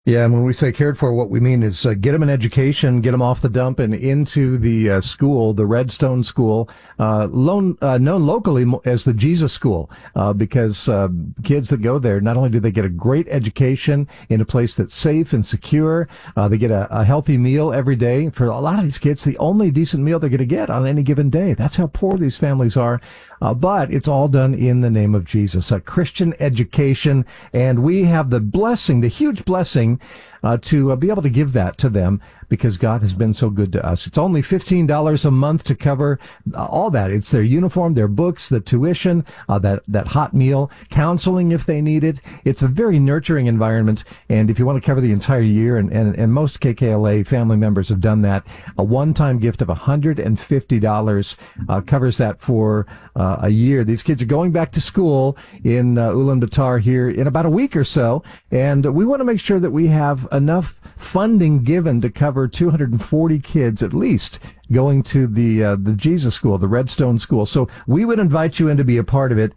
Yeah, and when we say cared for, what we mean is get them an education, get them off the dump and into the school, the Redstone School, known locally as the Jesus School, because kids that go there, not only do they get a great education in a place that's safe and secure, they get a healthy meal every day. For a lot of these kids, the only decent meal they're going to get on any given day. That's how poor these families are. But it's all done in the name of Jesus, a Christian education, and we have the blessing, the huge blessing, to be able to give that to them because God has been so good to us. It's only $15 a month to cover all that. It's their uniform, their books, the tuition, that hot meal, counseling if they need it. It's a very nurturing environment, and if you want to cover the entire year, and most KKLA family members have done that, a one-time gift of $150 covers that for a year. These kids are going back to school in Ulaanbaatar here in about a week or so, and we want to make sure that we have enough funding given to cover 240 kids at least going to the Jesus School, the Redstone School. So we would invite you in to be a part of it.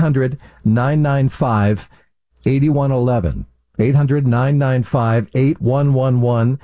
800-995-8111. 800-995-8111.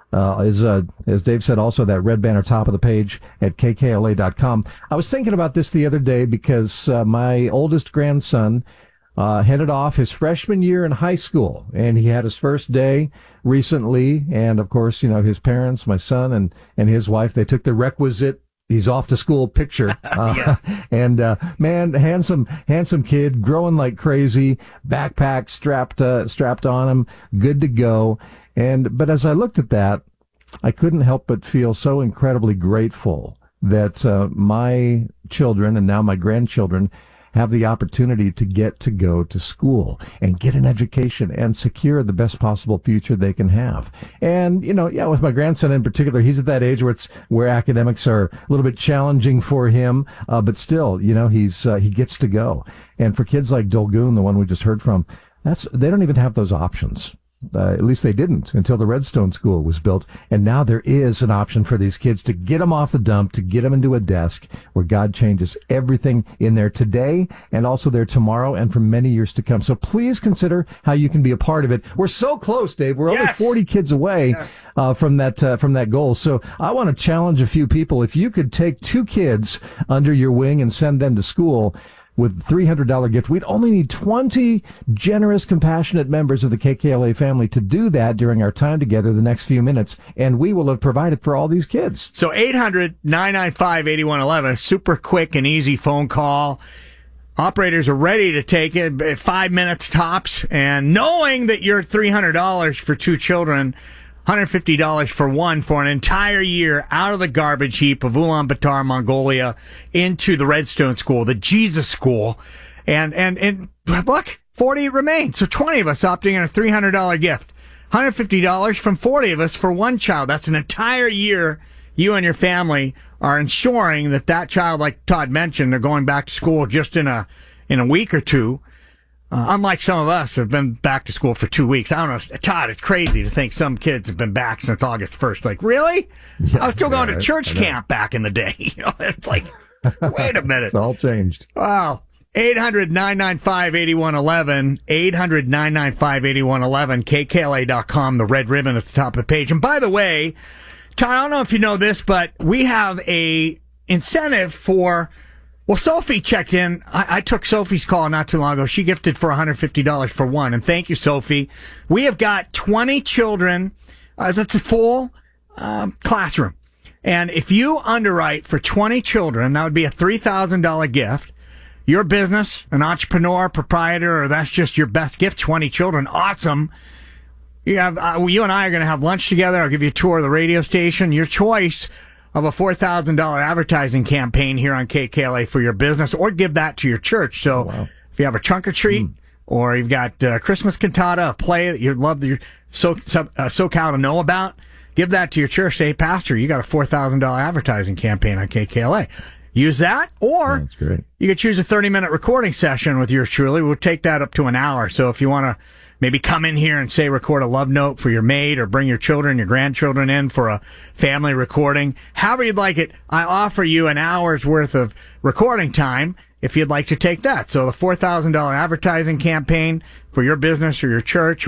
As Dave said, also that red banner top of the page at kkla.com. I was thinking about this the other day because my oldest grandson headed off his freshman year in high school, and he had his first day recently. And of course, you know, his parents, my son and his wife, they took the requisite "he's off to school" picture. Yes. And man, handsome kid, growing like crazy, backpack strapped on him, good to go. But as I looked at that, I couldn't help but feel so incredibly grateful that my children and now my grandchildren have the opportunity to get to go to school and get an education and secure the best possible future they can have. And, you know, yeah, with my grandson in particular, he's at that age where academics are a little bit challenging for him, but still, you know, he gets to go. And for kids like Dolgoon, the one we just heard from, they don't even have those options. At least they didn't until the Redstone School was built. And now there is an option for these kids to get them off the dump, to get them into a desk where God changes everything in there today and also there tomorrow and for many years to come. So please consider how you can be a part of it. We're so close, Dave. We're only 40 kids away from that goal. So I want to challenge a few people. If you could take 2 kids under your wing and send them to school with $300 gift. We'd only need 20 generous, compassionate members of the KKLA family to do that during our time together the next few minutes, and we will have provided for all these kids. So 800-995-8111, a super quick and easy phone call. Operators are ready to take it, 5 minutes tops, and knowing that you're $300 for 2 children, $150 for one for an entire year out of the garbage heap of Ulaanbaatar, Mongolia, into the Redstone School, the Jesus School. And look, 40 remain. So 20 of us opting in a $300 gift. $150 from 40 of us for one child. That's an entire year you and your family are ensuring that child, like Todd mentioned, they're going back to school just in a week or two. Unlike some of us who have been back to school for 2 weeks. I don't know, Todd, it's crazy to think some kids have been back since August 1st. Like, really? Yeah, I was still going to church camp back in the day. You know, it's like, wait a minute. It's all changed. Wow. 800-995-8111, 800-995-8111, kkla.com, the red ribbon at the top of the page. And by the way, Todd, I don't know if you know this, but we have a incentive for... Well, Sophie checked in. I took Sophie's call not too long ago. She gifted for $150 for one. And thank you, Sophie. We have got 20 children. That's a full classroom. And if you underwrite for 20 children, that would be a $3,000 gift. Your business, an entrepreneur, proprietor, or that's just your best gift, 20 children. Awesome. You and I are going to have lunch together. I'll give you a tour of the radio station. Your choice of a $4,000 advertising campaign here on KKLA for your business, or give that to your church. So if you have a trunk or treat, or you've got Christmas cantata, a play that you'd love your SoCal to know about, give that to your church. Say, hey, Pastor, you got a $4,000 advertising campaign on KKLA. Use that, or you could choose a 30-minute recording session with yours truly. We'll take that up to an hour. So if you want to maybe come in here and say record a love note for your maid, or bring your children, your grandchildren in for a family recording, however you'd like it, I offer you an hour's worth of recording time if you'd like to take that. So the $4,000 advertising campaign for your business or your church, or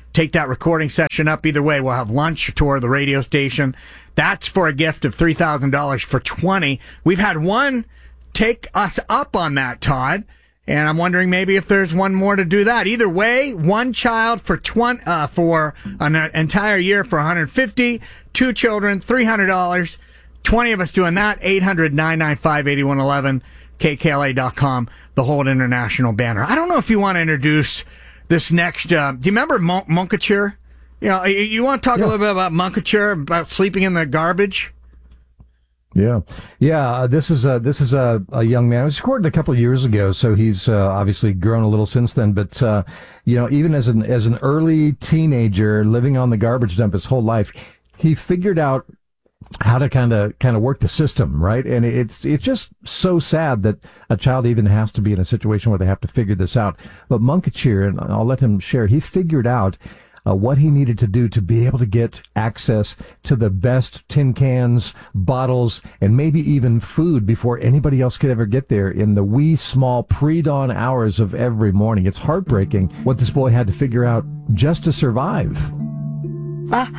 take that recording session up. Either way, we'll have lunch or tour of the radio station. That's for a gift of $3,000 for 20. We've had one take us up on that, Todd, and I'm wondering maybe if there's one more to do that. Either way, one child for for an entire year for $150, two children, $300, 20 of us doing that. 800-995-8111, KKLA.com, the Hold International banner. I don't know if you want to introduce this next, do you remember Munkature? You know, you want to talk a little bit about Munkature, about sleeping in the garbage? Yeah. This is a young man. It was recorded a couple of years ago, so he's obviously grown a little since then. But even as an early teenager living on the garbage dump his whole life, he figured out how to kind of work the system, right? And it's just so sad that a child even has to be in a situation where they have to figure this out. But Munkature, and I'll let him share, he figured out what he needed to do to be able to get access to the best tin cans, bottles, and maybe even food before anybody else could ever get there in the wee small pre-dawn hours of every morning. It's heartbreaking what this boy had to figure out just to survive. At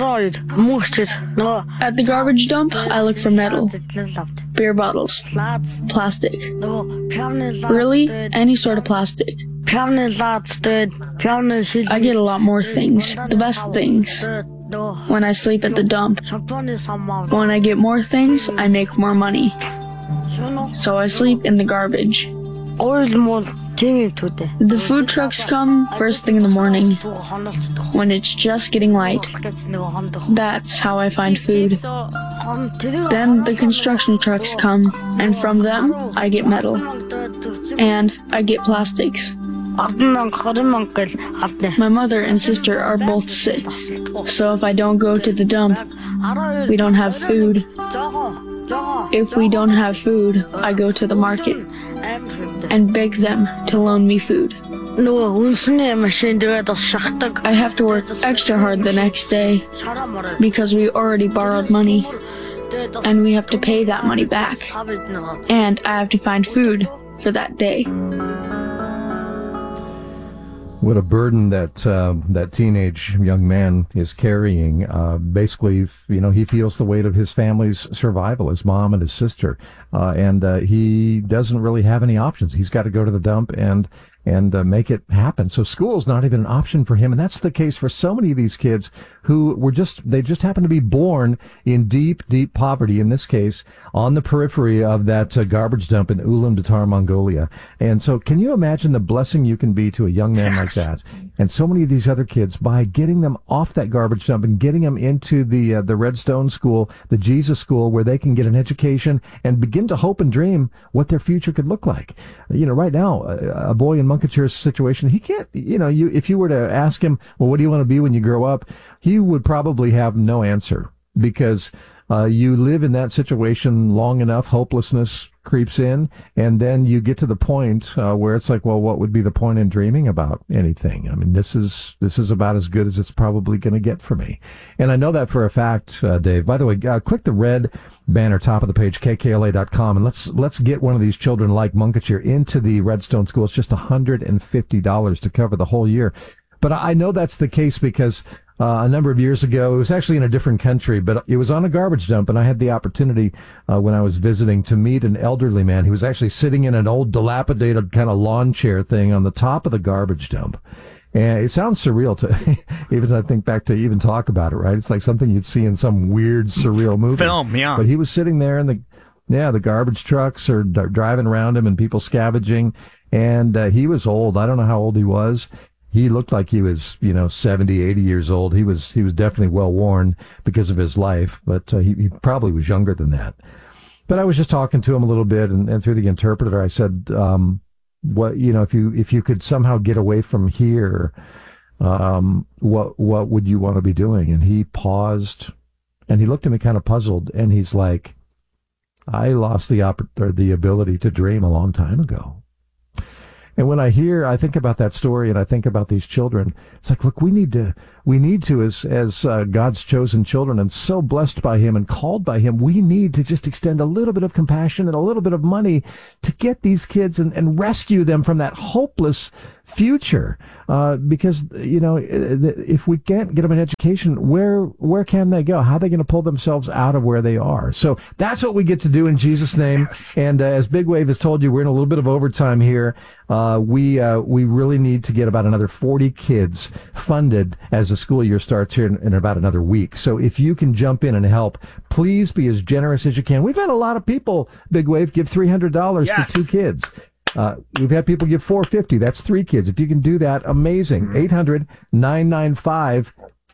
the garbage dump, I look for metal, beer bottles, plastic. Really, any sort of plastic. I get a lot more things, the best things, when I sleep at the dump. When I get more things, I make more money. So I sleep in the garbage. The food trucks come first thing in the morning, when it's just getting light. That's how I find food. Then the construction trucks come, and from them, I get metal. And I get plastics. My mother and sister are both sick, so if I don't go to the dump, we don't have food. If we don't have food, I go to the market and beg them to loan me food. I have to work extra hard the next day because we already borrowed money, and we have to pay that money back, and I have to find food for that day. What a burden that teenage young man is carrying. Basically, he feels the weight of his family's survival, his mom and his sister, and he doesn't really have any options. He's got to go to the dump and make it happen. So school's not even an option for him, and that's the case for so many of these kids who they just happen to be born in deep, deep poverty, in this case, on the periphery of that garbage dump in Ulaanbaatar, Mongolia. And so can you imagine the blessing you can be to a young man like that? And so many of these other kids, by getting them off that garbage dump and getting them into the Redstone School, the Jesus School, where they can get an education and begin to hope and dream what their future could look like. Right now, a boy in Munkature's situation, he can't, if you were to ask him, well, what do you want to be when you grow up? He would probably have no answer, because you live in that situation long enough, hopelessness creeps in, and then you get to the point where it's like, well, what would be the point in dreaming about anything? I mean, this is about as good as it's probably going to get for me. And I know that for a fact, Dave. By the way, click the red banner top of the page, KKLA.com, and let's get one of these children like Munkature into the Redstone School. It's just $150 to cover the whole year. But I know that's the case because a number of years ago, it was actually in a different country, but it was on a garbage dump, and I had the opportunity when I was visiting to meet an elderly man. He was actually sitting in an old dilapidated kind of lawn chair thing on the top of the garbage dump. And it sounds surreal to even I think back to even talk about it, right? It's like something you'd see in some weird, surreal movie. Film, yeah. But he was sitting there, and the garbage trucks are driving around him and people scavenging, and he was old. I don't know how old he was. He looked like he was, 70, 80 years old. He was definitely well worn because of his life, but he probably was younger than that. But I was just talking to him a little bit, and through the interpreter, I said, if you could somehow get away from here, what would you want to be doing? And he paused, and he looked at me kind of puzzled, and he's like, I lost the ability to dream a long time ago. And when I think about that story, and I think about these children, it's like, look, we need to, as God's chosen children and so blessed by Him and called by Him, we need to just extend a little bit of compassion and a little bit of money to get these kids and rescue them from that hopeless future. Because, if we can't get them an education, where can they go? How are they going to pull themselves out of where they are? So that's what we get to do in Jesus' name. Yes. And as Big Wave has told you, we're in a little bit of overtime here. We really need to get about another 40 kids funded as the school year starts here in about another week. So if you can jump in and help, please be as generous as you can. We've had a lot of people, Big Wave, give $300 Yes. for 2 kids. We've had people give $450. That's 3 kids. If you can do that, amazing. 800-995-8111.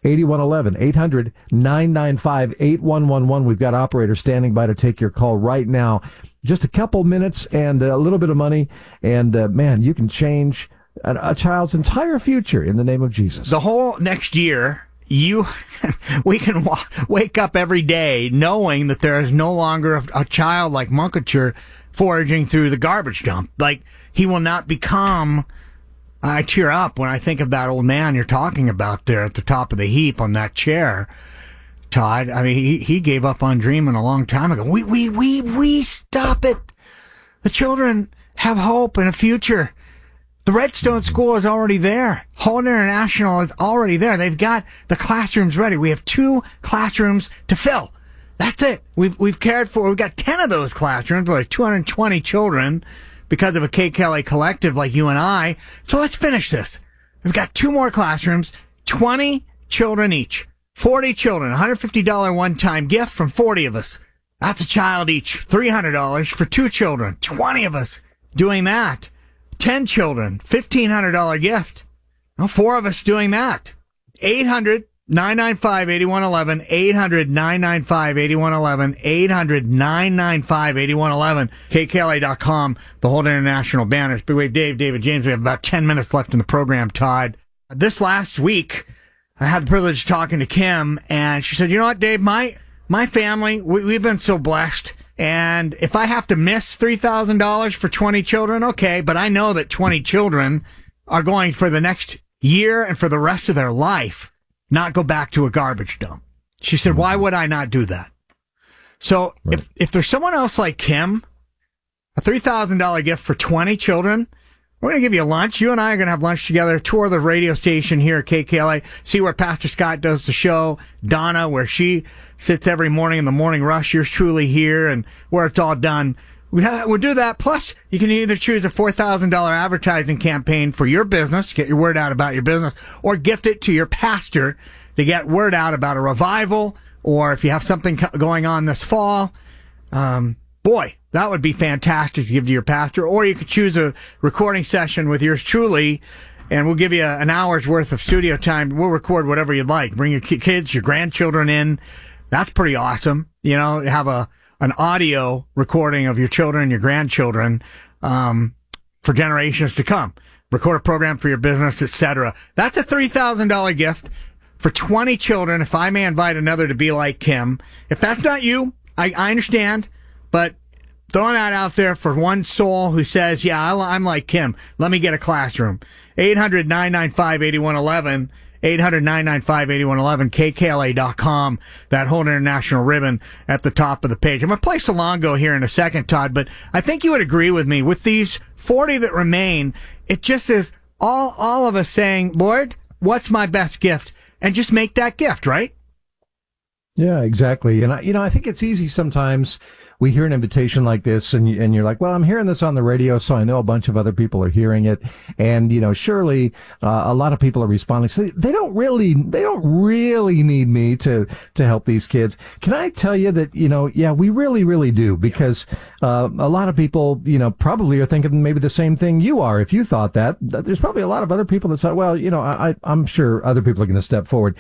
800-995-8111. We've got operators standing by to take your call right now. Just a couple minutes and a little bit of money, and man, you can change a child's entire future in the name of Jesus. The whole next year, we can wake up every day knowing that there is no longer a child like Munkacher foraging through the garbage dump. Like, he will not become... I tear up when I think of that old man you're talking about there at the top of the heap on that chair, Todd. I mean, he gave up on dreaming a long time ago. We stop it. The children have hope and a future. The Redstone School is already there. Holden International is already there. They've got the classrooms ready. We have 2 classrooms to fill. That's it. We've got 10 of those classrooms with 220 children because of a K. Kelly collective like you and I. So let's finish this. We've got 2 more classrooms, 20 children each, 40 children, $150 one-time gift from 40 of us. That's a child each, $300 for 2 children, 20 of us doing that. 10 children, $1,500 gift. Well, 4 of us doing that. 800-995-8111, 800-995-8111, 800-995-8111, KKLA.com, the Holden International banners. Big Wave Dave, David James. We have about 10 minutes left in the program, Todd. This last week, I had the privilege of talking to Kim, and she said, you know what, Dave, my family, we've been so blessed. And if I have to miss $3,000 for 20 children, okay, but I know that 20 children are going for the next year and for the rest of their life not go back to a garbage dump. She said, why would I not do that? So right. if there's someone else like Kim, a $3,000 gift for 20 children, we're going to give you lunch. You and I are going to have lunch together, tour the radio station here at KKLA, see where Pastor Scott does the show, Donna, where she sits every morning in the morning rush, yours truly here, and where it's all done. We'll do that. Plus, you can either choose a $4,000 advertising campaign for your business, get your word out about your business, or gift it to your pastor to get word out about a revival, or if you have something going on this fall. Boy, that would be fantastic to give to your pastor. Or you could choose a recording session with yours truly, and we'll give you an hour's worth of studio time. We'll record whatever you'd like. Bring your kids, your grandchildren in. That's pretty awesome. You know, have an audio recording of your children and your grandchildren for generations to come. Record a program for your business, etc. That's a $3,000 gift for 20 children, if I may invite another to be like Kim. If that's not you, I understand, but throwing that out there for one soul who says, yeah, I'm like Kim. Let me get a classroom. 800-995-8111. 800-995-8111, KKLA.com, that whole international ribbon at the top of the page. I'm going to play Salongo here in a second, Todd, but I think you would agree with me. With these 40 that remain, it just is all of us saying, Lord, what's my best gift? And just make that gift, right? Yeah, exactly. And I think it's easy sometimes. We hear an invitation like this, and you're like, well, I'm hearing this on the radio, so I know a bunch of other people are hearing it. And, surely a lot of people are responding. So they don't really need me to help these kids. Can I tell you that, yeah, we really, really do, because a lot of people, probably are thinking maybe the same thing you are. If you thought that, there's probably a lot of other people that thought, well, I'm sure other people are going to step forward.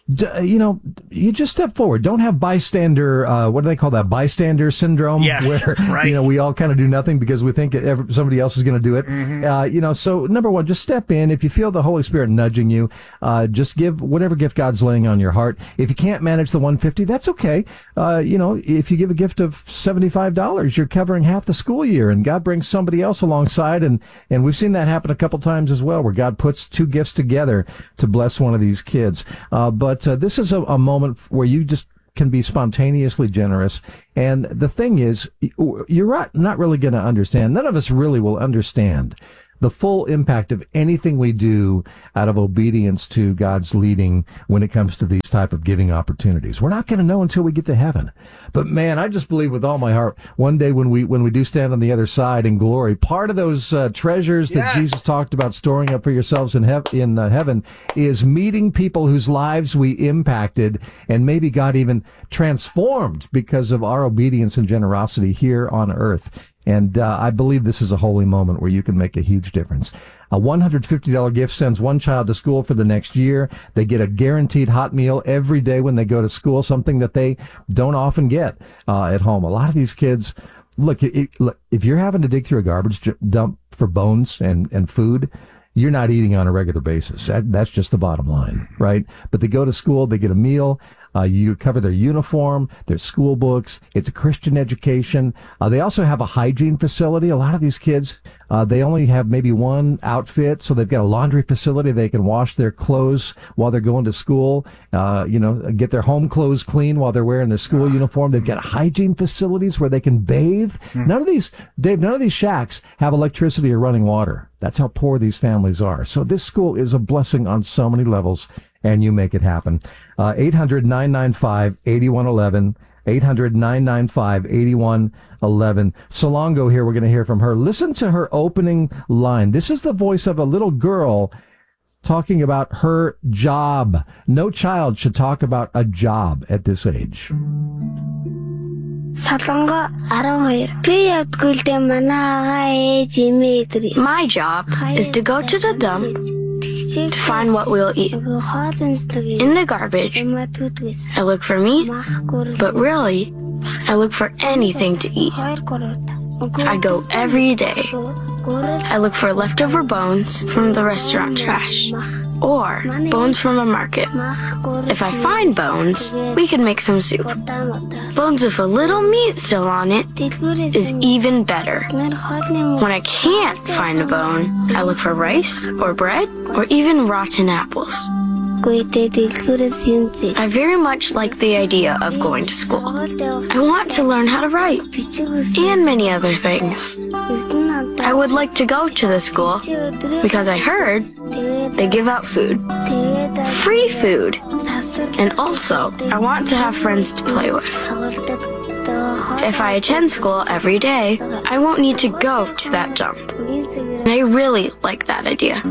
You just step forward. Don't have bystander, what do they call that? Bystander syndrome? Yes, where, right. We all kind of do nothing because we think somebody else is going to do it. Mm-hmm. So number one, just step in. If you feel the Holy Spirit nudging you, just give whatever gift God's laying on your heart. If you can't manage the $150, that's okay. If you give a gift of $75, you're covering half the school year, and God brings somebody else alongside. And we've seen that happen a couple times as well, where God puts 2 gifts together to bless one of these kids. But this is a moment where you just can be spontaneously generous. And the thing is, you're not really going to understand. None of us really will understand the full impact of anything we do out of obedience to God's leading when it comes to these type of giving opportunities. We're not going to know until we get to heaven. But man, I just believe with all my heart, one day when we do stand on the other side in glory, part of those treasures that Jesus talked about storing up for yourselves in heaven is meeting people whose lives we impacted, and maybe God even transformed because of our obedience and generosity here on earth. And I believe this is a holy moment where you can make a huge difference. A $150 gift sends one child to school for the next year. They get a guaranteed hot meal every day when they go to school, something that they don't often get at home. A lot of these kids, look, if you're having to dig through a garbage dump for bones and food, you're not eating on a regular basis. That's just the bottom line, right? But they go to school, they get a meal. You cover their uniform, their school books. It's a Christian education. They also have a hygiene facility. A lot of these kids, they only have maybe one outfit, so they've got a laundry facility. They can wash their clothes while they're going to school, get their home clothes clean while they're wearing their school uniform. They've got hygiene facilities where they can bathe. None of these shacks have electricity or running water. That's how poor these families are. So this school is a blessing on so many levels, and you make it happen. 800-995-8111, 800-995-8111. Solongo here, we're going to hear from her. Listen to her opening line. This is the voice of a little girl talking about her job. No child should talk about a job at this age. My job is to go to the dump to find what we'll eat. In the garbage, I look for meat, but really, I look for anything to eat. I go every day. I look for leftover bones from the restaurant trash, or bones from a market. If I find bones, we can make some soup. Bones with a little meat still on it is even better. When I can't find a bone, I look for rice or bread or even rotten apples. I very much like the idea of going to school. I want to learn how to write and many other things. I would like to go to the school because I heard they give out food. Free food. And also, I want to have friends to play with. If I attend school every day, I won't need to go to that dump. And I really like that idea.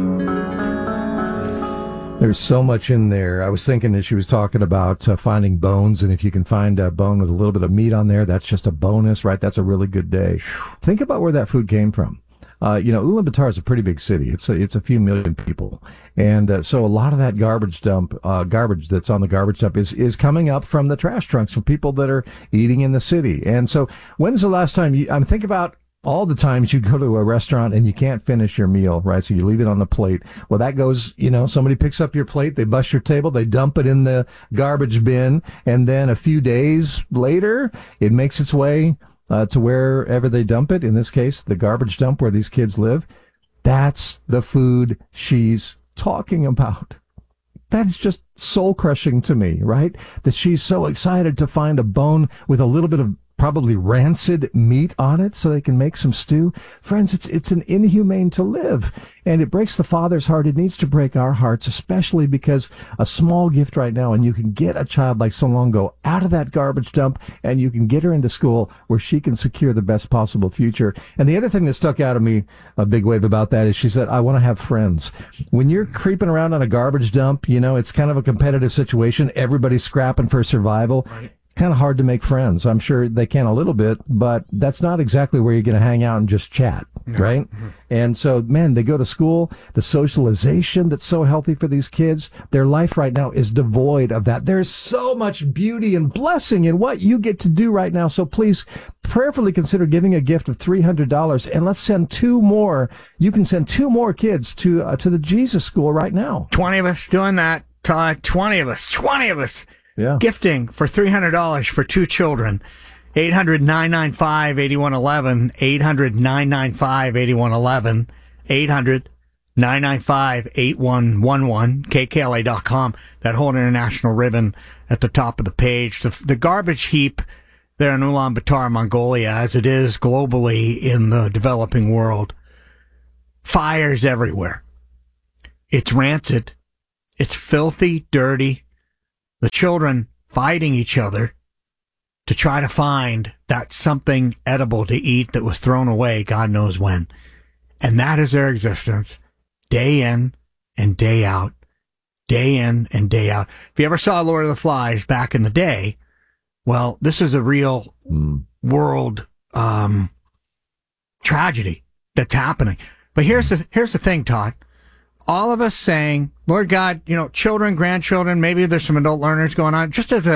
There's so much in there. I was thinking that she was talking about finding bones, and if you can find a bone with a little bit of meat on there, that's just a bonus, right? That's a really good day. Think about where that food came from. Ulaanbaatar is a pretty big city. It's a few million people. And so a lot of that garbage that's on the garbage dump is coming up from the trash trunks from people that are eating in the city. And so when's the last time think about all the times you go to a restaurant and you can't finish your meal, right? So you leave it on the plate. Well, that goes, somebody picks up your plate, they bust your table, they dump it in the garbage bin, and then a few days later, it makes its way to wherever they dump it. In this case, the garbage dump where these kids live. That's the food she's talking about. That is just soul-crushing to me, right? That she's so excited to find a bone with a little bit of probably rancid meat on it so they can make some stew. Friends, it's an inhumane to live, and it breaks the Father's heart. It needs to break our hearts, especially because a small gift right now, and you can get a child like Solongo out of that garbage dump, and you can get her into school where she can secure the best possible future. And the other thing that stuck out of me, a big wave about that, is she said, I want to have friends. When you're creeping around on a garbage dump, it's kind of a competitive situation. Everybody's scrapping for survival. Right. Kind of hard to make friends. I'm sure they can a little bit, but that's not exactly where you're going to hang out and just chat, right? And so, man, they go to school, the socialization that's so healthy for these kids, their life right now is devoid of that. There's so much beauty and blessing in what you get to do right now. So please prayerfully consider giving a gift of $300, and let's send 2 more. You can send 2 more kids to the Jesus School right now. 20 of us doing that, Todd. 20 of us. Yeah. Gifting for $300 for 2 children. 800-995-8111. 800-995-8111. 800-995-8111. KKLA.com. That whole international ribbon at the top of the page. The garbage heap there in Ulaanbaatar, Mongolia, as it is globally in the developing world. fires everywhere. It's rancid. It's filthy, dirty. The children fighting each other to try to find that something edible to eat that was thrown away God knows when. And that is their existence, day in and day out, day in and day out. If you ever saw Lord of the Flies back in the day, well, this is a real world tragedy that's happening. But here's the thing, Todd. All of us saying, Lord God, children, grandchildren, maybe there's some adult learners going on. Just as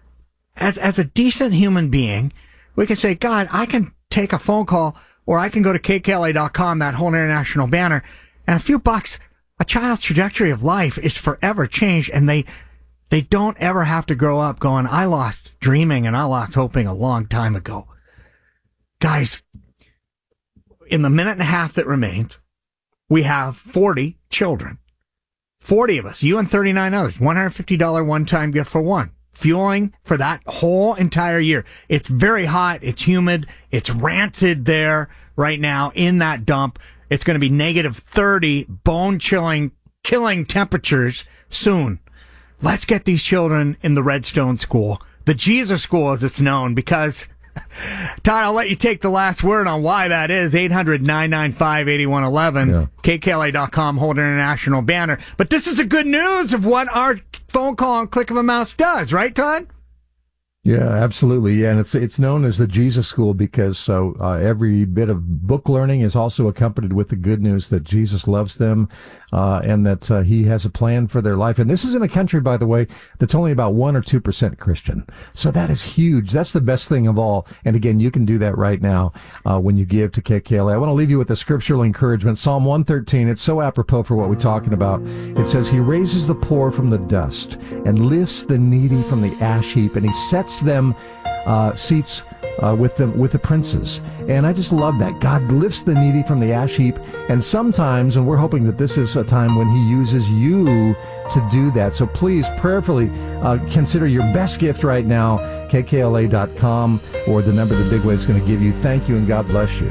a decent human being, we can say, God, I can take a phone call, or I can go to kkla.com, that whole international banner, and a few bucks, a child's trajectory of life is forever changed, and they don't ever have to grow up going, I lost dreaming and I lost hoping a long time ago. Guys, in the minute and a half that remains, we have 40 children. 40 of us, you and 39 others, $150 one-time gift for one. Fueling for that whole entire year. It's very hot. It's humid. It's rancid there right now in that dump. It's going to be negative 30, bone-chilling, killing temperatures soon. Let's get these children in the Redstone School, the Jesus School as it's known, because, Todd, I'll let you take the last word on why that is. 800-995-8111, yeah. KKLA.com, Hold International banner. But this is the good news of what our phone call and click of a mouse does, right, Todd? Yeah, absolutely. Yeah, and it's known as the Jesus School because every bit of book learning is also accompanied with the good news that Jesus loves them and that he has a plan for their life. And this is in a country, by the way, that's only about 1 or 2% Christian. So that is huge. That's the best thing of all. And again, you can do that right now when you give to KKLA. I want to leave you with a scriptural encouragement. Psalm 113, it's so apropos for what we're talking about. It says, he raises the poor from the dust and lifts the needy from the ash heap, and he sets them seats with the princes. And I just love that. God lifts the needy from the ash heap, and sometimes, and we're hoping that this is a time when he uses you to do that. So please prayerfully consider your best gift right now, kkla.com, or the number the Big Way is going to give you. Thank you, and God bless you.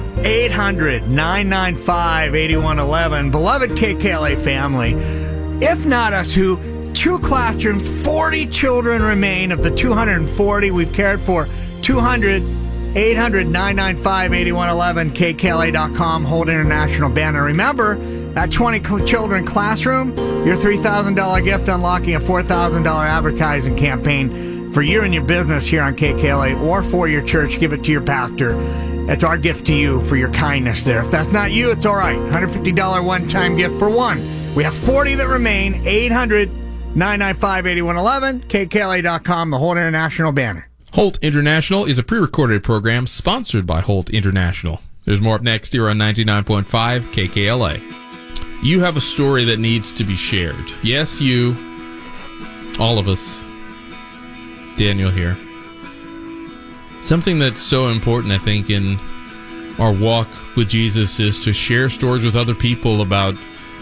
800-995-8111. Beloved KKLA family, if not us, who 2 classrooms, 40 children remain of the 240 we've cared for. 800-995-8111, KKLA.com, Hold International banner. Remember, that 20 children classroom, your $3,000 gift unlocking a $4,000 advertising campaign for you and your business here on KKLA, or for your church. Give it to your pastor. It's our gift to you for your kindness there. If that's not you, it's all right. $150 one-time gift for one. We have 40 that remain. 800-995-8111, KKLA.com, the Hold International banner. Holt International is a pre-recorded program sponsored by Holt International. There's more up next here on 99.5 KKLA. You have a story that needs to be shared. Yes, you. All of us. Daniel here. Something that's so important, I think, in our walk with Jesus is to share stories with other people about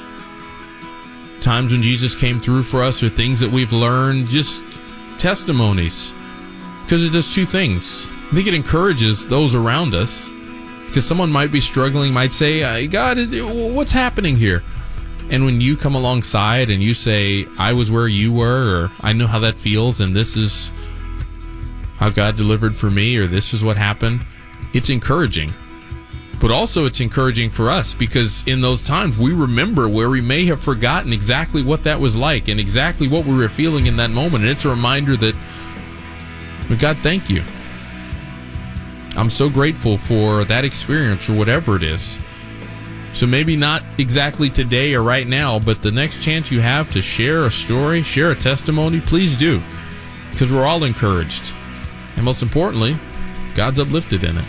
times when Jesus came through for us, or things that we've learned, just testimonies. Because it does two things. I think it encourages those around us, because someone might be struggling, might say, God, what's happening here? And when you come alongside and you say, I was where you were, or I know how that feels, and this is how God delivered for me, or this is what happened, it's encouraging. But also it's encouraging for us, because in those times we remember where we may have forgotten exactly what that was like and exactly what we were feeling in that moment. And it's a reminder that, God, thank you. I'm so grateful for that experience, or whatever it is. So maybe not exactly today or right now, but the next chance you have to share a story, share a testimony, please do. Because we're all encouraged. And most importantly, God's uplifted in it.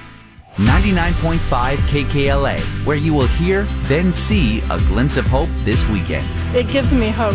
99.5 KKLA, where you will hear, then see a glimpse of hope this weekend. It gives me hope.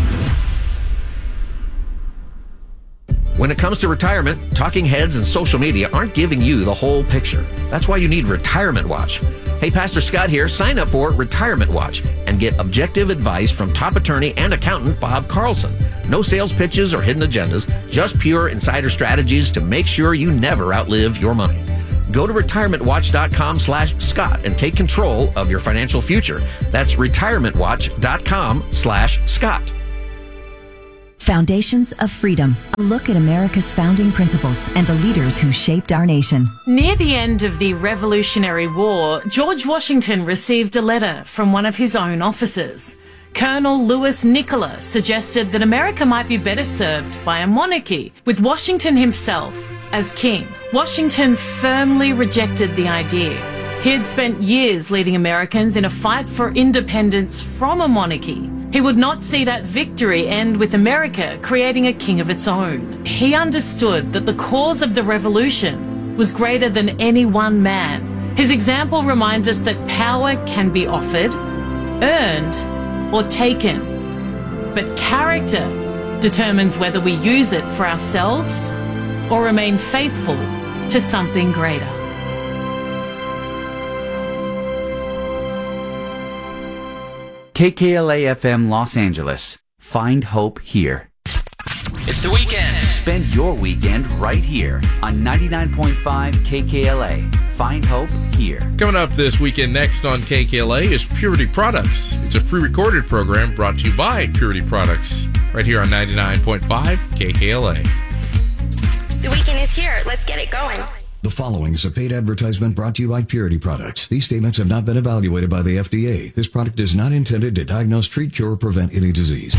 When it comes to retirement, talking heads and social media aren't giving you the whole picture. That's why you need Retirement Watch. Hey, Pastor Scott here. Sign up for Retirement Watch and get objective advice from top attorney and accountant Bob Carlson. No sales pitches or hidden agendas, just pure insider strategies to make sure you never outlive your money. Go to retirementwatch.com/Scott and take control of your financial future. That's retirementwatch.com/Scott. Foundations of Freedom. A look at America's founding principles and the leaders who shaped our nation. Near the end of the Revolutionary War, George Washington received a letter from one of his own officers. Colonel Louis Nicola suggested that America might be better served by a monarchy, with Washington himself as king. Washington firmly rejected the idea. He had spent years leading Americans in a fight for independence from a monarchy. He would not see that victory end with America creating a king of its own. He understood that the cause of the revolution was greater than any one man. His example reminds us that power can be offered, earned, or taken. But character determines whether we use it for ourselves or remain faithful to something greater. KKLA-FM Los Angeles. Find hope here. It's the weekend. Spend your weekend right here on 99.5 KKLA. Find hope here. Coming up this weekend next on KKLA is Purity Products. It's a pre-recorded program brought to you by Purity Products right here on 99.5 KKLA. The weekend is here. Let's get it going. The following is a paid advertisement brought to you by Purity Products. These statements have not been evaluated by the FDA. This product is not intended to diagnose, treat, cure, or prevent any disease.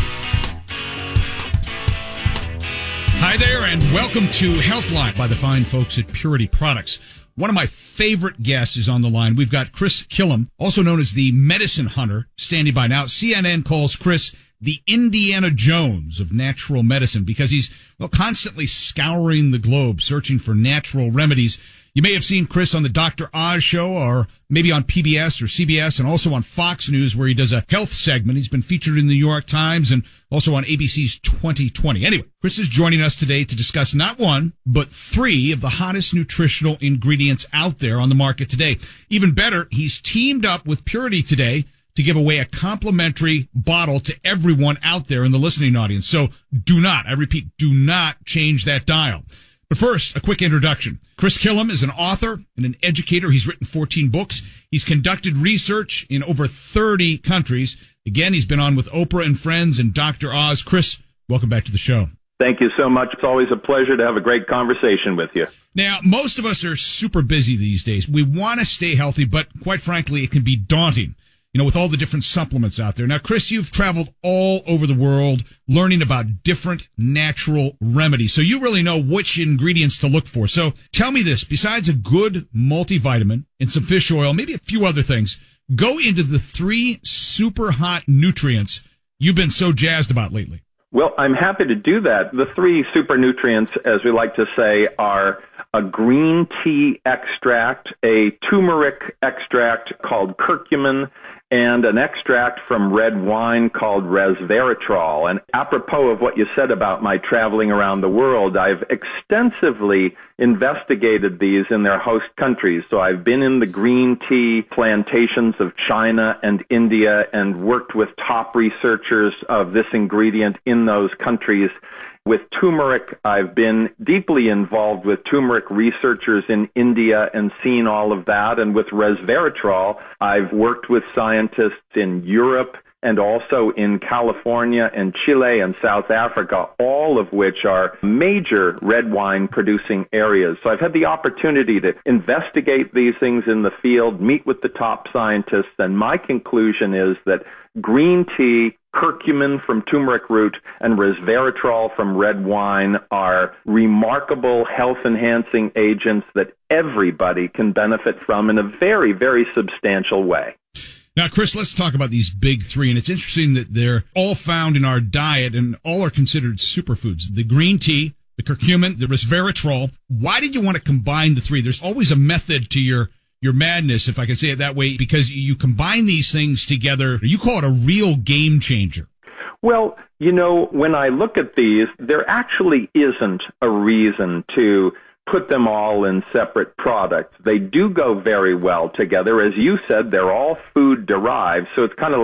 Hi there, and welcome to Healthline by the fine folks at Purity Products. One of my favorite guests is on the line. We've got Chris Killam, also known as the Medicine Hunter, standing by now. CNN calls Chris the Indiana Jones of natural medicine because he's, constantly scouring the globe searching for natural remedies. You may have seen Chris on the Dr. Oz show or maybe on PBS or CBS and also on Fox News where he does a health segment. He's been featured in the New York Times and also on ABC's 2020. Anyway, Chris is joining us today to discuss not one, but 3 of the hottest nutritional ingredients out there on the market today. Even better, he's teamed up with Purity today to give away a complimentary bottle to everyone out there in the listening audience. So do not, I repeat, do not change that dial. But first, a quick introduction. Chris Killam is an author and an educator. He's written 14 books. He's conducted research in over 30 countries. Again, he's been on with Oprah and Friends and Dr. Oz. Chris, welcome back to the show. Thank you so much. It's always a pleasure to have a great conversation with you. Now, most of us are super busy these days. We want to stay healthy, but quite frankly, it can be daunting, with all the different supplements out there. Now, Chris, you've traveled all over the world learning about different natural remedies. So you really know which ingredients to look for. So tell me this, besides a good multivitamin and some fish oil, maybe a few other things, go into the 3 super hot nutrients you've been so jazzed about lately. Well, I'm happy to do that. The 3 super nutrients, as we like to say, are a green tea extract, a turmeric extract called curcumin, and an extract from red wine called resveratrol. And apropos of what you said about my traveling around the world, I've extensively investigated these in their host countries. So I've been in the green tea plantations of China and India and worked with top researchers of this ingredient in those countries. With turmeric, I've been deeply involved with turmeric researchers in India and seen all of that. And with resveratrol, I've worked with scientists in Europe and also in California and Chile and South Africa, all of which are major red wine producing areas. So I've had the opportunity to investigate these things in the field, meet with the top scientists, and my conclusion is that green tea, curcumin from turmeric root, and resveratrol from red wine are remarkable health-enhancing agents that everybody can benefit from in a very, very substantial way. Now, Chris, let's talk about these big 3. And it's interesting that they're all found in our diet and all are considered superfoods. The green tea, the curcumin, the resveratrol. Why did you want to combine the 3? There's always a method to your madness, if I can say it that way, because you combine these things together. You call it a real game changer. Well, when I look at these, there actually isn't a reason to put them all in separate products. They do go very well together. As you said, they're all food derived, so it's kind of like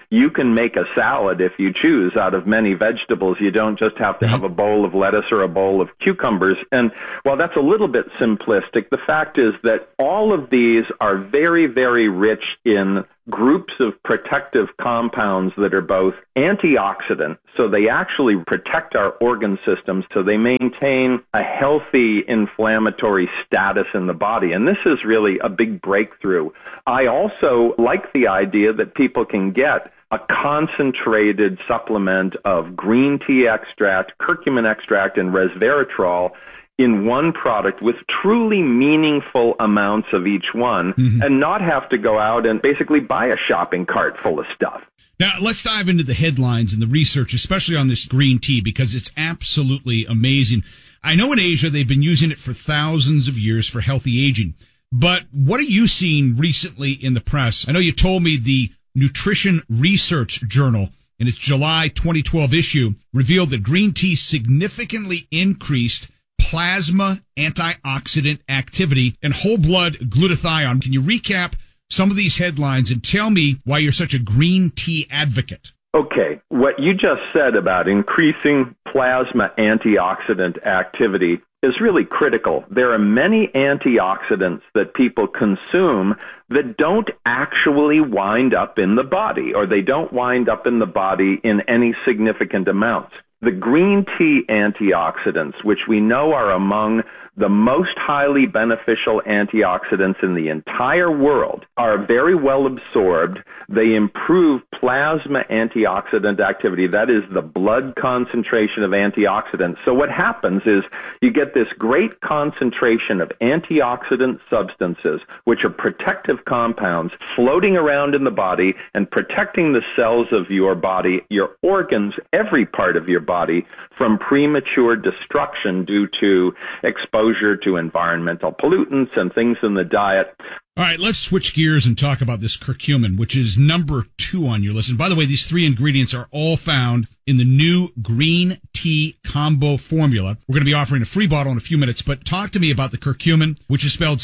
you can make a salad if you choose out of many vegetables. You don't just have to have a bowl of lettuce or a bowl of cucumbers. And while that's a little bit simplistic, the fact is that all of these are very, very rich in groups of protective compounds that are both antioxidant, so they actually protect our organ systems, so they maintain a healthy inflammatory status in the body. And this is really a big breakthrough. I also like the idea that people can get a concentrated supplement of green tea extract, curcumin extract, and resveratrol in one product with truly meaningful amounts of each one, and not have to go out and basically buy a shopping cart full of stuff. Now, let's dive into the headlines and the research, especially on this green tea, because it's absolutely amazing. I know in Asia they've been using it for thousands of years for healthy aging. But what are you seeing recently in the press? I know you told me the Nutrition Research Journal in its July 2012 issue revealed that green tea significantly increased plasma antioxidant activity and whole blood glutathione. Can you recap some of these headlines and tell me why you're such a green tea advocate? Okay, what you just said about increasing plasma antioxidant activity is really critical. There are many antioxidants that people consume that don't actually wind up in the body, or they don't wind up in the body in any significant amounts. The green tea antioxidants, which we know are among the most highly beneficial antioxidants in the entire world, are very well absorbed. They improve plasma antioxidant activity. That is the blood concentration of antioxidants. So what happens is you get this great concentration of antioxidant substances, which are protective compounds, floating around in the body and protecting the cells of your body, your organs, every part of your body, from premature destruction due to exposure to environmental pollutants and things in the diet. All right, let's switch gears and talk about this curcumin, which is number 2 on your list. And by the way, these 3 ingredients are all found in the new green tea combo formula. We're going to be offering a free bottle in a few minutes, but talk to me about the curcumin, which is spelled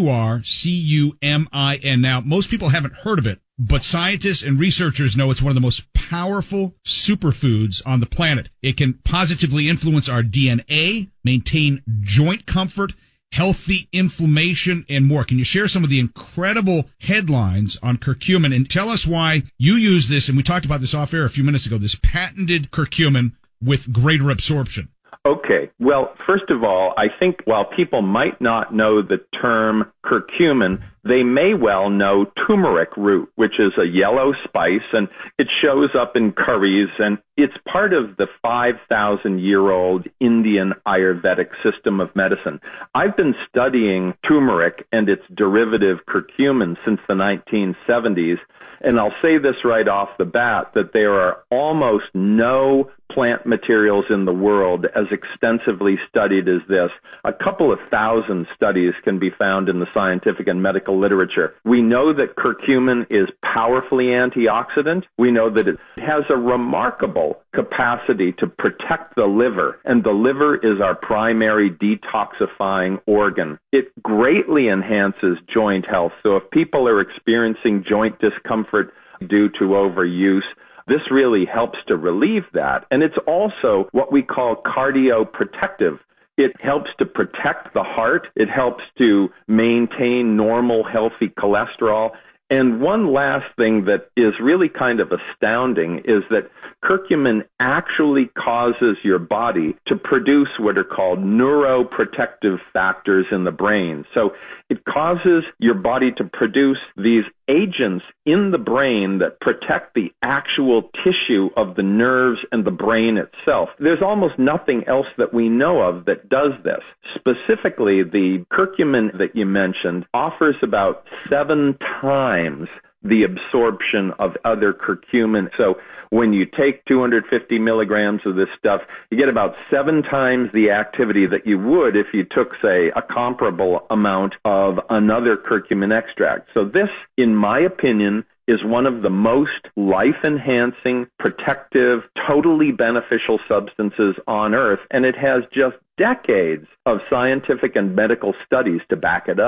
C-U-R-C-U-M-I-N. Now, most people haven't heard of it, but scientists and researchers know it's one of the most powerful superfoods on the planet. It can positively influence our DNA, maintain joint comfort, healthy inflammation, and more. Can you share some of the incredible headlines on curcumin and tell us why you use this, and we talked about this off air a few minutes ago, this patented curcumin with greater absorption? Okay. Well, first of all, I think while people might not know the term curcumin, they may well know turmeric root, which is a yellow spice, and it shows up in curries, and it's part of the 5,000-year-old Indian Ayurvedic system of medicine. I've been studying turmeric and its derivative curcumin since the 1970s, and I'll say this right off the bat, that there are almost no plant materials in the world as extensively studied as this. A couple of thousand studies can be found in the scientific and medical literature. We know that curcumin is powerfully antioxidant. We know that it has a remarkable capacity to protect the liver, and the liver is our primary detoxifying organ. It greatly enhances joint health. So if people are experiencing joint discomfort due to overuse, this really helps to relieve that. And it's also what we call cardioprotective. It helps to protect the heart. It helps to maintain normal, healthy cholesterol. And one last thing that is really kind of astounding is that curcumin actually causes your body to produce what are called neuroprotective factors in the brain. So it causes your body to produce these agents in the brain that protect the actual tissue of the nerves and the brain itself. There's almost nothing else that we know of that does this. Specifically, the curcumin that you mentioned offers about 7 times the absorption of other curcumin. So when you take 250 milligrams of this stuff, you get about 7 times the activity that you would if you took, say, a comparable amount of another curcumin extract. So this, in my opinion, is one of the most life-enhancing, protective, totally beneficial substances on Earth, and it has just decades of scientific and medical studies to back it up.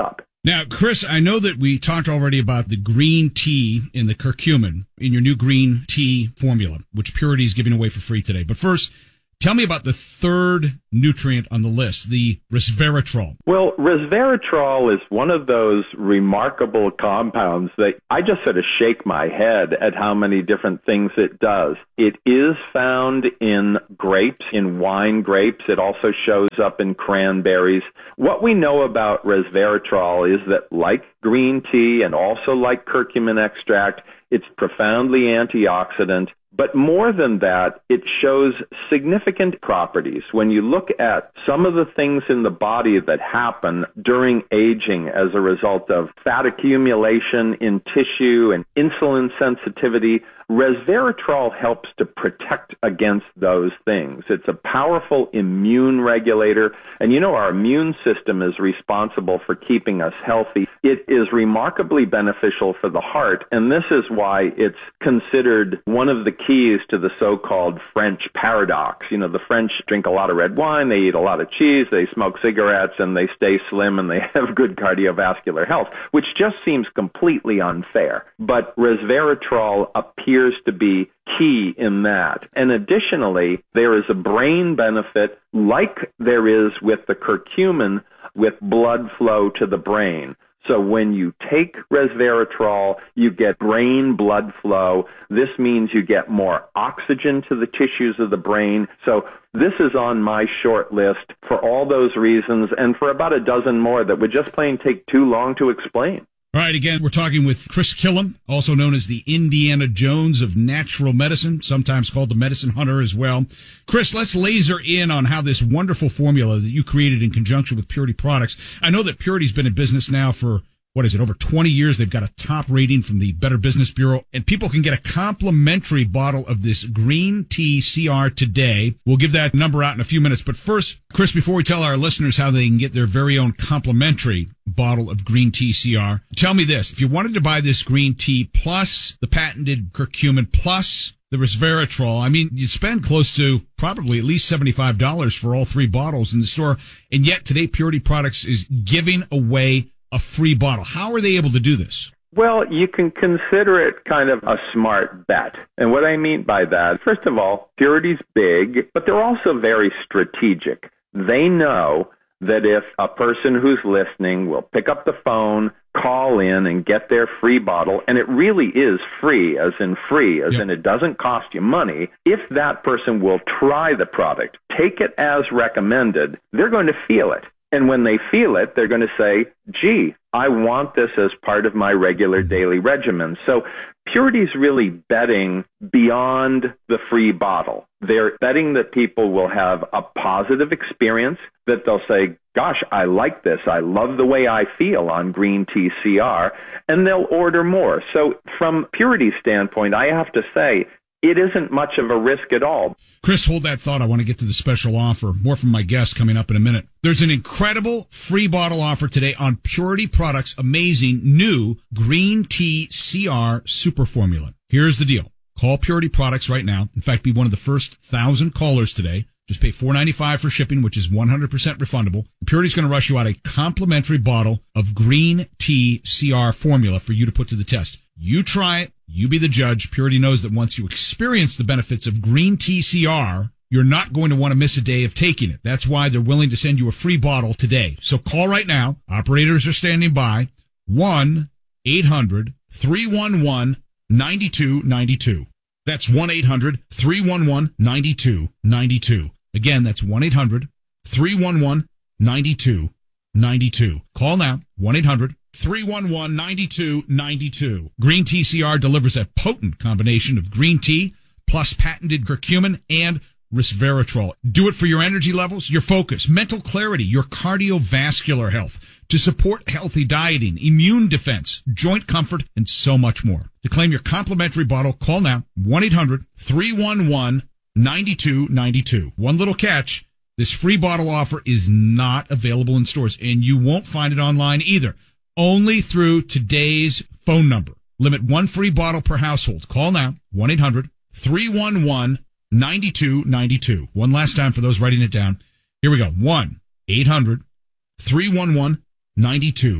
Now, Chris, I know that we talked already about the green tea in the curcumin in your new green tea formula, which Purity is giving away for free today. But first, tell me about the third nutrient on the list, the resveratrol. Well, resveratrol is one of those remarkable compounds that I just sort of shake my head at how many different things it does. It is found in grapes, in wine grapes. It also shows up in cranberries. What we know about resveratrol is that, like green tea and also like curcumin extract, it's profoundly antioxidant. But more than that, it shows significant properties. When you look at some of the things in the body that happen during aging as a result of fat accumulation in tissue and insulin sensitivity, resveratrol helps to protect against those things. It's a powerful immune regulator, and you know our immune system is responsible for keeping us healthy. It is remarkably beneficial for the heart, and this is why it's considered one of the keys to the so-called French paradox. You know, the French drink a lot of red wine, they eat a lot of cheese, they smoke cigarettes, and they stay slim, and they have good cardiovascular health, which just seems completely unfair. But resveratrol appears to be key in that. And additionally, there is a brain benefit like there is with the curcumin with blood flow to the brain. So when you take resveratrol, you get brain blood flow. This means you get more oxygen to the tissues of the brain. So this is on my short list for all those reasons and for about a dozen more that would just plain take too long to explain. All right, again, we're talking with Chris Killam, also known as the Indiana Jones of natural medicine, sometimes called the medicine hunter as well. Chris, let's laser in on how this wonderful formula that you created in conjunction with Purity Products. I know that Purity's been in business now for, over 20 years. They've got a top rating from the Better Business Bureau, and people can get a complimentary bottle of this green tea CR today. We'll give that number out in a few minutes. But first, Chris, before we tell our listeners how they can get their very own complimentary bottle of green tea CR, tell me this. If you wanted to buy this green tea plus the patented curcumin plus the resveratrol, I mean, you'd spend close to probably at least $75 for all three bottles in the store. And yet today, Purity Products is giving away a free bottle. How are they able to do this? Well, you can consider it kind of a smart bet. And what I mean by that, first of all, Purity's big, but they're also very strategic. They know that if a person who's listening will pick up the phone, call in, and get their free bottle, and it really is free, as in it doesn't cost you money, if that person will try the product, take it as recommended, they're going to feel it. And when they feel it, they're going to say, gee, I want this as part of my regular daily regimen. So Purity's really betting beyond the free bottle. They're betting that people will have a positive experience, that they'll say, gosh, I like this. I love the way I feel on green tea CR, and they'll order more. So from Purity's standpoint, I have to say, it isn't much of a risk at all. Chris, hold that thought. I want to get to the special offer. More from my guest coming up in a minute. There's an incredible free bottle offer today on Purity Products' amazing new Green Tea CR Super Formula. Here's the deal. Call Purity Products right now. In fact, be one of the first 1,000 callers today. Just pay $4.95 for shipping, which is 100% refundable. Purity's going to rush you out a complimentary bottle of Green Tea CR Formula for you to put to the test. You try it. You be the judge. Purity knows that once you experience the benefits of Green Tea CR, you're not going to want to miss a day of taking it. That's why they're willing to send you a free bottle today. So call right now. Operators are standing by. 1-800-311-9292. That's 1-800-311-9292. Again, that's 1-800-311-9292. Call now. 1-800-311-9292. Green Tea CR delivers a potent combination of green tea plus patented curcumin and resveratrol. Do it for your energy levels, your focus, mental clarity, your cardiovascular health, to support healthy dieting, immune defense, joint comfort, and so much more. To claim your complimentary bottle, call now. 1-800-311-9292. One little catch. This free bottle offer is not available in stores, and you won't find it online either. Only through today's phone number. Limit one free bottle per household. Call now. 1-800-311-9292. One last time for those writing it down. Here we go. 1-800-311-9292.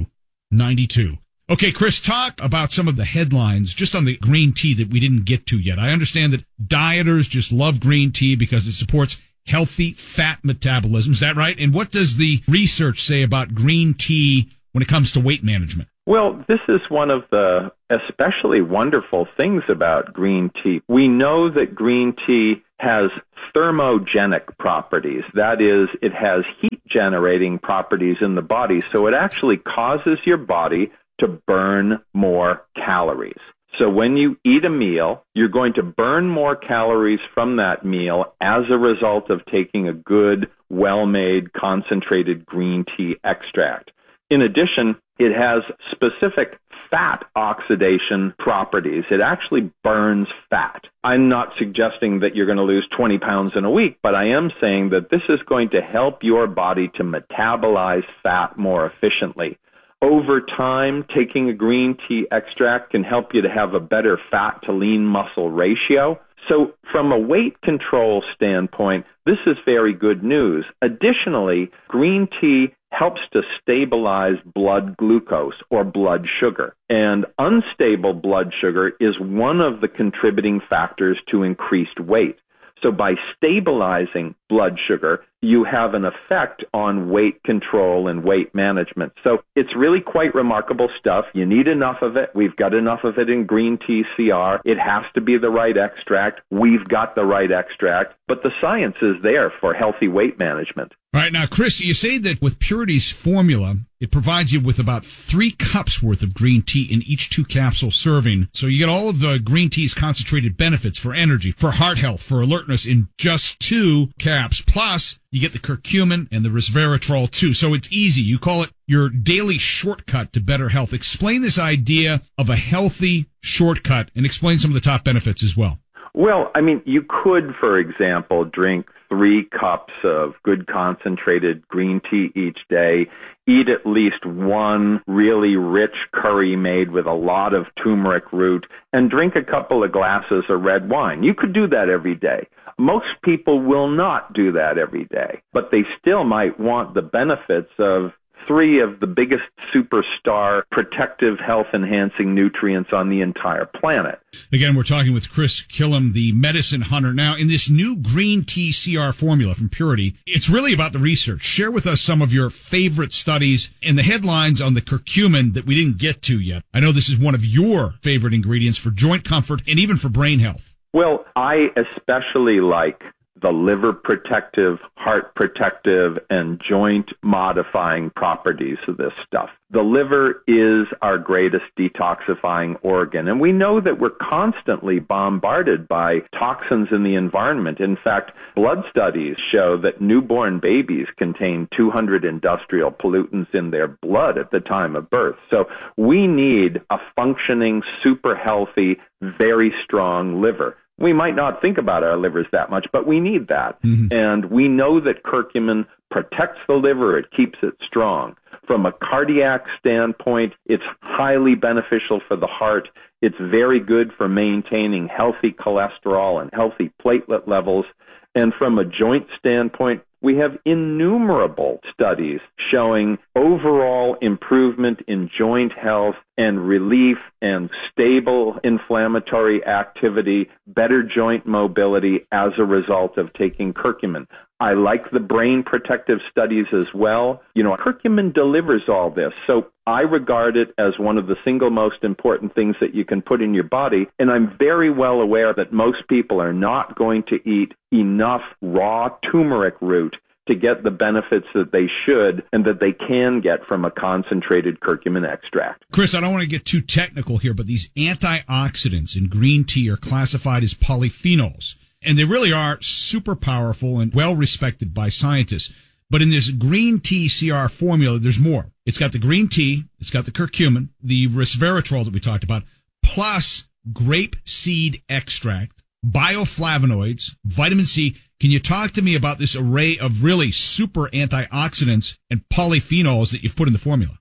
92. Okay, Chris, talk about some of the headlines just on the green tea that we didn't get to yet. I understand that dieters just love green tea because it supports healthy fat metabolism. Is that right? And what does the research say about green tea when it comes to weight management? Well, this is one of the especially wonderful things about green tea. We know that green tea has thermogenic properties. That is, it has heat-generating properties in the body, so it actually causes your body to burn more calories. So when you eat a meal, you're going to burn more calories from that meal as a result of taking a good, well-made, concentrated green tea extract. In addition, it has specific fat oxidation properties. It actually burns fat. I'm not suggesting that you're going to lose 20 pounds in a week, but I am saying that this is going to help your body to metabolize fat more efficiently. Over time, taking a green tea extract can help you to have a better fat to lean muscle ratio. So from a weight control standpoint, this is very good news. Additionally, green tea helps to stabilize blood glucose or blood sugar. And unstable blood sugar is one of the contributing factors to increased weight. So by stabilizing blood sugar, you have an effect on weight control and weight management. So it's really quite remarkable stuff. You need enough of it. We've got enough of it in green tea CR. It has to be the right extract. We've got the right extract. But the science is there for healthy weight management. All right. Now, Chris, you say that with Purity's formula, it provides you with about 3 cups worth of green tea in each 2 capsule serving. So you get all of the green tea's concentrated benefits for energy, for heart health, for alertness in just 2 caps. Plus, you get the curcumin and the resveratrol too. So it's easy. You call it your daily shortcut to better health. Explain this idea of a healthy shortcut and explain some of the top benefits as well. Well, I mean, you could, for example, drink 3 cups of good concentrated green tea each day, eat at least 1 really rich curry made with a lot of turmeric root, and drink a couple of glasses of red wine. You could do that every day. Most people will not do that every day, but they still might want the benefits of 3 of the biggest superstar protective health-enhancing nutrients on the entire planet. Again, we're talking with Chris Killam, the medicine hunter. Now, in this new green tea CR formula from Purity, it's really about the research. Share with us some of your favorite studies and the headlines on the curcumin that we didn't get to yet. I know this is one of your favorite ingredients for joint comfort and even for brain health. Well, I especially like the liver protective, heart protective, and joint modifying properties of this stuff. The liver is our greatest detoxifying organ, and we know that we're constantly bombarded by toxins in the environment. In fact, blood studies show that newborn babies contain 200 industrial pollutants in their blood at the time of birth. So we need a functioning, super healthy, very strong liver. We might not think about our livers that much, but we need that. Mm-hmm. And we know that curcumin protects the liver. It keeps it strong. From a cardiac standpoint, it's highly beneficial for the heart. It's very good for maintaining healthy cholesterol and healthy platelet levels. And from a joint standpoint, we have innumerable studies showing overall improvement in joint health and relief and stable inflammatory activity, better joint mobility as a result of taking curcumin. I like the brain protective studies as well. You know, curcumin delivers all this. So I regard it as one of the single most important things that you can put in your body. And I'm very well aware that most people are not going to eat enough raw turmeric root to get the benefits that they should and that they can get from a concentrated curcumin extract. Chris, I don't want to get too technical here, but these antioxidants in green tea are classified as polyphenols. And they really are super powerful and well respected by scientists. But in this green tea CR formula, there's more. It's got the green tea, it's got the curcumin, the resveratrol that we talked about, plus grape seed extract, bioflavonoids, vitamin C. Can you talk to me about this array of really super antioxidants and polyphenols that you've put in the formula?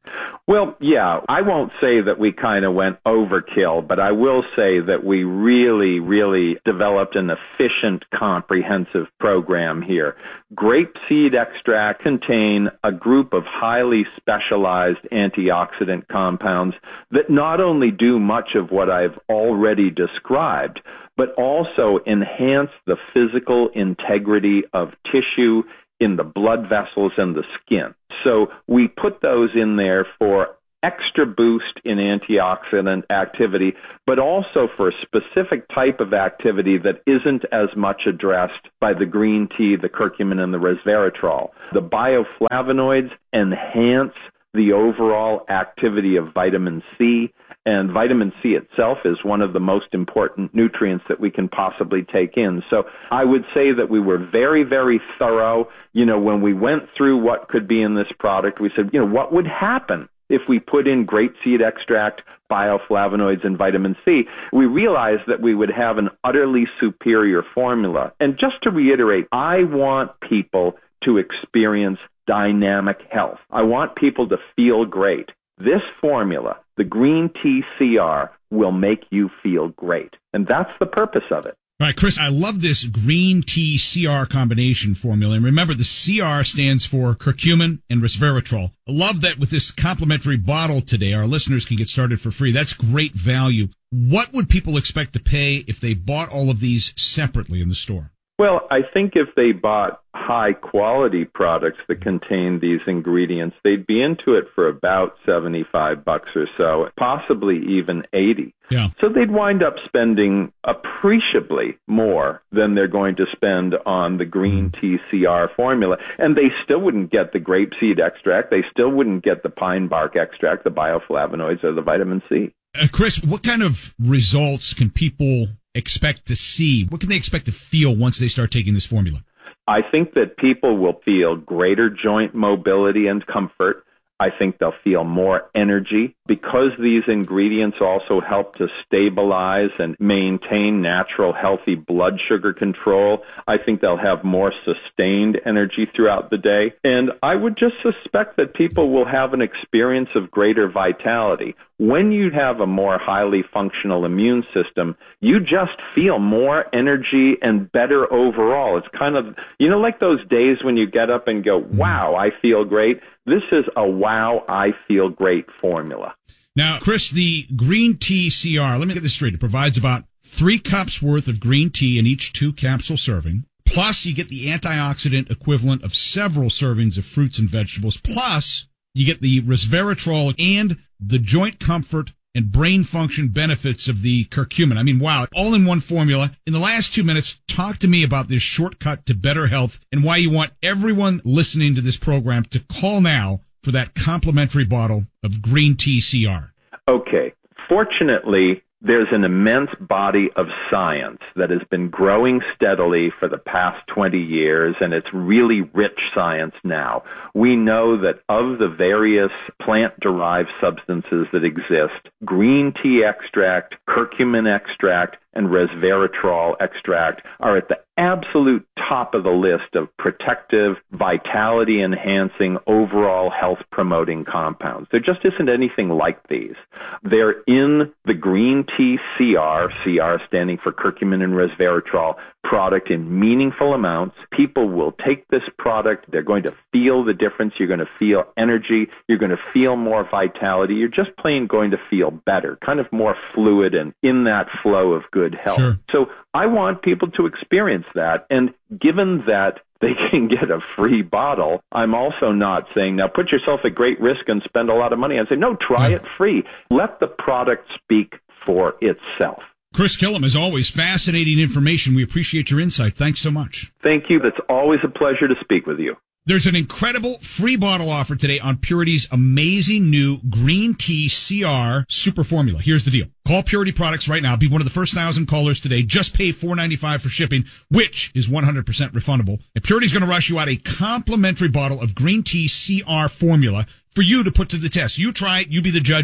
Well, yeah, I won't say that we kind of went overkill, but I will say that we really, really developed an efficient, comprehensive program here. Grapeseed extract contain a group of highly specialized antioxidant compounds that not only do much of what I've already described, but also enhance the physical integrity of tissue in the blood vessels and the skin. So we put those in there for extra boost in antioxidant activity, but also for a specific type of activity that isn't as much addressed by the green tea, the curcumin, and the resveratrol. The bioflavonoids enhance the overall activity of vitamin C, and vitamin C itself is one of the most important nutrients that we can possibly take in. So I would say that we were very, very thorough. When we went through what could be in this product, we said, what would happen if we put in grapeseed extract, bioflavonoids, and vitamin C? We realized that we would have an utterly superior formula. And just to reiterate, I want people to experience dynamic health. I want people to feel great. This formula, the Green Tea CR, will make you feel great. And that's the purpose of it. All right, Chris, I love this Green Tea CR combination formula. And remember, the CR stands for curcumin and resveratrol. I love that with this complimentary bottle today, our listeners can get started for free. That's great value. What would people expect to pay if they bought all of these separately in the store? Well, I think if they bought high-quality products that contain these ingredients, they'd be into it for about $75 or so, possibly even $80. Yeah. So they'd wind up spending appreciably more than they're going to spend on the Green Tea CR formula. And they still wouldn't get the grapeseed extract. They still wouldn't get the pine bark extract, the bioflavonoids, or the vitamin C. Chris, what kind of results can people expect to see? What can they expect to feel once they start taking this formula? I think that people will feel greater joint mobility and comfort. I think they'll feel more energy because these ingredients also help to stabilize and maintain natural, healthy blood sugar control. I think they'll have more sustained energy throughout the day. And I would just suspect that people will have an experience of greater vitality. When you have a more highly functional immune system, you just feel more energy and better overall. It's kind of, like those days when you get up and go, wow, I feel great. This is a wow, I feel great formula. Now, Chris, the Green Tea CR, let me get this straight. It provides about 3 cups worth of green tea in each 2-capsule serving. Plus, you get the antioxidant equivalent of several servings of fruits and vegetables. Plus, you get the resveratrol and the joint comfort and brain function benefits of the curcumin. I mean, wow, all in one formula. In the last 2 minutes, talk to me about this shortcut to better health and why you want everyone listening to this program to call now for that complimentary bottle of Green Tea CR. Okay. Fortunately, there's an immense body of science that has been growing steadily for the past 20 years, and it's really rich science now. We know that of the various plant-derived substances that exist, green tea extract, curcumin extract, and resveratrol extract are at the absolute top of the list of protective, vitality-enhancing, overall health-promoting compounds. There just isn't anything like these. They're in the Green Tea CR, CR standing for curcumin and resveratrol, product in meaningful amounts. People will take this product. They're going to feel the difference. You're going to feel energy. You're going to feel more vitality. You're just plain going to feel better, kind of more fluid and in that flow of good health. Sure. So I want people to experience that. And given that they can get a free bottle, I'm also not saying, now put yourself at great risk and spend a lot of money. I say, no, try it free. Let the product speak for itself. Chris Killam, as always, fascinating information. We appreciate your insight. Thanks so much. Thank you. That's always a pleasure to speak with you. There's an incredible free bottle offer today on Purity's amazing new Green Tea CR Super Formula. Here's the deal. Call Purity Products right now. Be one of the first 1,000 callers today. Just pay $4.95 for shipping, which is 100% refundable. And Purity's going to rush you out a complimentary bottle of Green Tea CR Formula for you to put to the test. You try it. You be the judge.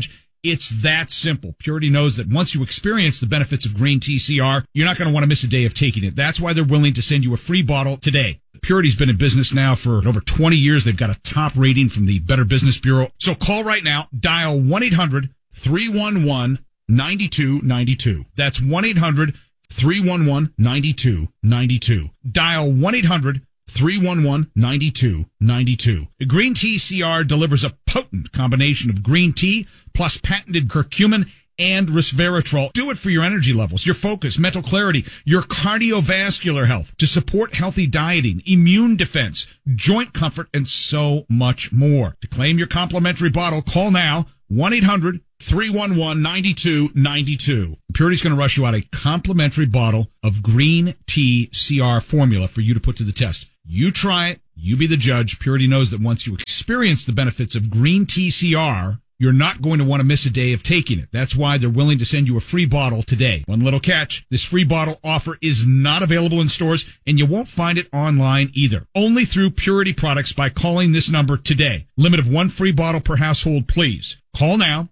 It's that simple. Purity knows that once you experience the benefits of green tea CR, you're not going to want to miss a day of taking it. That's why they're willing to send you a free bottle today. Purity's been in business now for over 20 years. They've got a top rating from the Better Business Bureau. So call right now. Dial 1-800-311-9292. That's 1-800-311-9292. Dial 1-800-311-9292. Green Tea CR delivers a potent combination of green tea plus patented curcumin and resveratrol. Do it for your energy levels, your focus, mental clarity, your cardiovascular health, to support healthy dieting, immune defense, joint comfort, and so much more. To claim your complimentary bottle, call now, 1-800-311-9292. Purity's going to rush you out a complimentary bottle of green tea CR formula for you to put to the test. You try it. You be the judge. Purity knows that once you experience the benefits of green tea CR, you're not going to want to miss a day of taking it. That's why they're willing to send you a free bottle today. One little catch, this free bottle offer is not available in stores, and you won't find it online either. Only through Purity Products by calling this number today. Limit of one free bottle per household, please. Call now,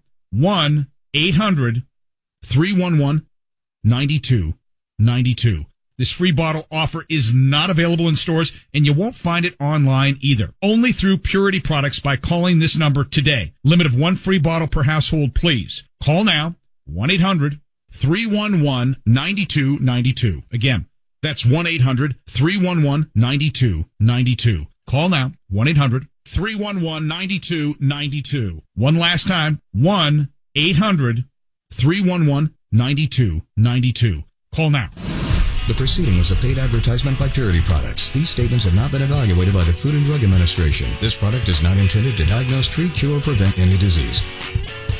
1-800-311-9292. This free bottle offer is not available in stores, and you won't find it online either. Only through Purity Products by calling this number today. Limit of one free bottle per household, please. Call now, 1-800-311-9292. Again, that's 1-800-311-9292. Call now, 1-800-311-9292. One last time, 1-800-311-9292. Call now. The proceeding was a paid advertisement by Purity Products. These statements have not been evaluated by the Food and Drug Administration. This product is not intended to diagnose, treat, cure, or prevent any disease.